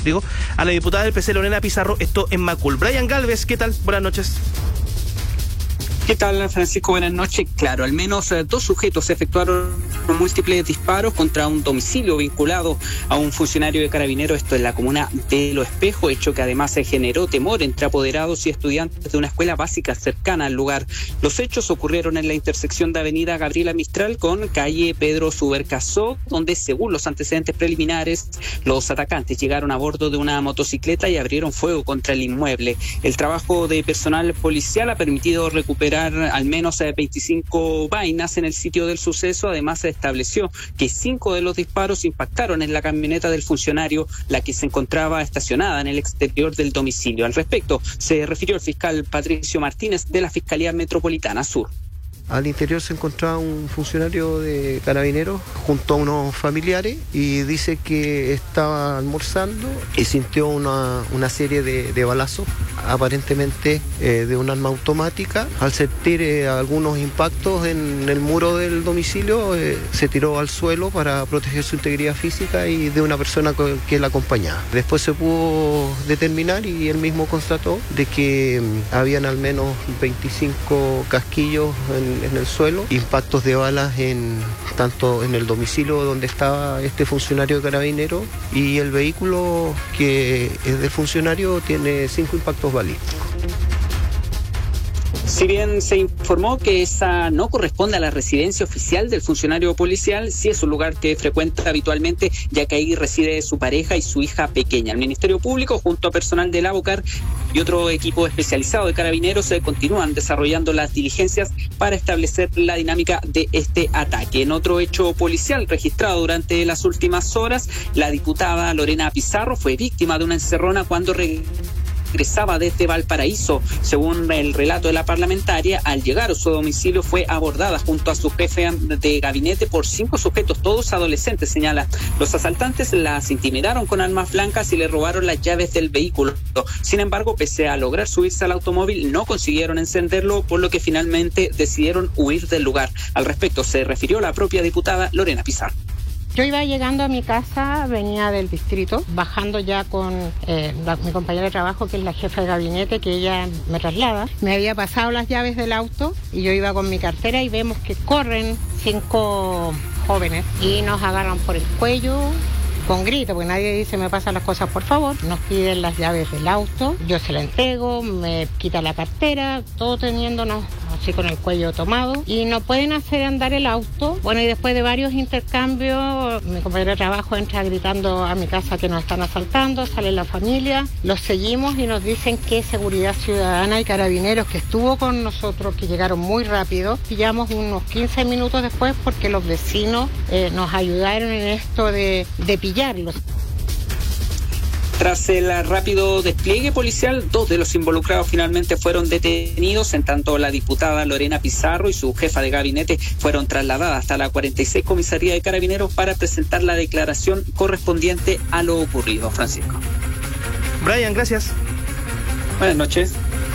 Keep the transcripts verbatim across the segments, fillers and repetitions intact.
explicó a la diputada del P C, Lorena Pizarro, esto en Macul. Brian Galvez, ¿qué tal? Buenas noches. ¿Qué tal, Francisco? Buenas noches. Claro, al menos eh, dos sujetos efectuaron múltiples disparos contra un domicilio vinculado a un funcionario de Carabineros, esto en la comuna de Los Espejos, hecho que además se generó temor entre apoderados y estudiantes de una escuela básica cercana al lugar. Los hechos ocurrieron en la intersección de avenida Gabriela Mistral con calle Pedro Subercasó, donde según los antecedentes preliminares, los atacantes llegaron a bordo de una motocicleta y abrieron fuego contra el inmueble. El trabajo de personal policial ha permitido recuperar al menos veinticinco vainas en el sitio del suceso. Además, se estableció que cinco de los disparos impactaron en la camioneta del funcionario, la que se encontraba estacionada en el exterior del domicilio. Al respecto, se refirió el fiscal Patricio Martínez de la Fiscalía Metropolitana Sur. Al interior se encontraba un funcionario de Carabineros junto a unos familiares y dice que estaba almorzando y sintió una, una serie de, de balazos, aparentemente eh, de un arma automática. Al sentir eh, algunos impactos en el muro del domicilio, eh, se tiró al suelo para proteger su integridad física y de una persona que la acompañaba. Después se pudo determinar y él mismo constató de que um, habían al menos veinticinco casquillos en en el suelo, impactos de balas en tanto en el domicilio donde estaba este funcionario de Carabineros y el vehículo que es del funcionario tiene cinco impactos balísticos. Si bien se informó que esa no corresponde a la residencia oficial del funcionario policial, sí es un lugar que frecuenta habitualmente, ya que ahí reside su pareja y su hija pequeña. El Ministerio Público, junto a personal del ABOCAR y otro equipo especializado de Carabineros, se continúan desarrollando las diligencias para establecer la dinámica de este ataque. En otro hecho policial registrado durante las últimas horas, la diputada Lorena Pizarro fue víctima de una encerrona cuando regresaba desde Valparaíso. Según el relato de la parlamentaria, al llegar a su domicilio fue abordada junto a su jefe de gabinete por cinco sujetos, todos adolescentes, señala. Los asaltantes las intimidaron con armas blancas y le robaron las llaves del vehículo. Sin embargo, pese a lograr subirse al automóvil, no consiguieron encenderlo, por lo que finalmente decidieron huir del lugar. Al respecto se refirió la propia diputada Lorena Pizarro. Yo iba llegando a mi casa, venía del distrito, bajando ya con eh, la, mi compañera de trabajo, que es la jefa de gabinete, que ella me traslada. Me había pasado las llaves del auto y yo iba con mi cartera y vemos que corren cinco jóvenes y nos agarran por el cuello con grito, porque nadie dice me pasan las cosas por favor. Nos piden las llaves del auto, yo se la entrego, me quita la cartera, todo teniéndonos así con el cuello tomado, y no pueden hacer andar el auto. Bueno, y después de varios intercambios, mi compañero de trabajo entra gritando a mi casa que nos están asaltando, sale la familia, los seguimos y nos dicen que Seguridad Ciudadana y Carabineros, que estuvo con nosotros, que llegaron muy rápido, pillamos unos quince minutos después porque los vecinos eh, nos ayudaron en esto de, de pillarlos. Tras el rápido despliegue policial, dos de los involucrados finalmente fueron detenidos, en tanto la diputada Lorena Pizarro y su jefa de gabinete fueron trasladadas hasta la cuarenta y seis Comisaría de Carabineros para presentar la declaración correspondiente a lo ocurrido. Francisco. Brian, gracias. Buenas noches.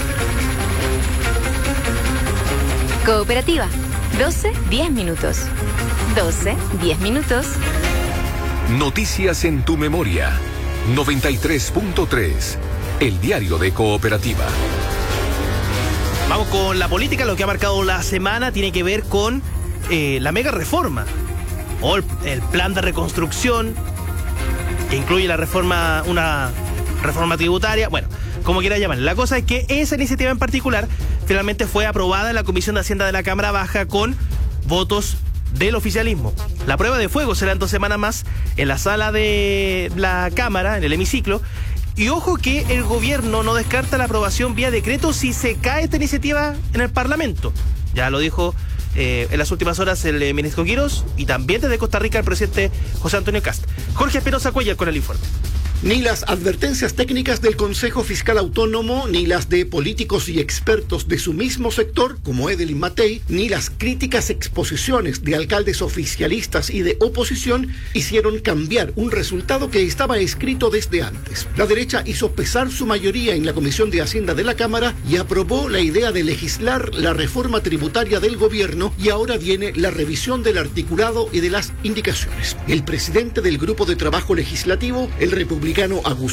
Cooperativa, doce, diez minutos. doce, diez minutos. Noticias en tu memoria. noventa y tres punto tres, el diario de Cooperativa. Vamos con la política. Lo que ha marcado la semana tiene que ver con eh, la mega reforma o el, el plan de reconstrucción, que incluye la reforma, una reforma tributaria, bueno, como quiera llamar. La cosa es que esa iniciativa en particular finalmente fue aprobada en la Comisión de Hacienda de la Cámara Baja con votos del oficialismo. La prueba de fuego será en dos semanas más en la sala de la Cámara, en el hemiciclo. Y ojo que el gobierno no descarta la aprobación vía decreto si se cae esta iniciativa en el Parlamento. Ya lo dijo eh, en las últimas horas el eh, ministro Quirós, y también desde Costa Rica el presidente José Antonio Kast. Jorge Espinosa Cuellar con el informe. Ni las advertencias técnicas del Consejo Fiscal Autónomo, ni las de políticos y expertos de su mismo sector, como Edelyn Matei, ni las críticas exposiciones de alcaldes oficialistas y de oposición hicieron cambiar un resultado que estaba escrito desde antes. La derecha hizo pesar su mayoría en la Comisión de Hacienda de la Cámara y aprobó la idea de legislar la reforma tributaria del gobierno, y ahora viene la revisión del articulado y de las indicaciones. El presidente del Grupo de Trabajo Legislativo, el republicano Agustín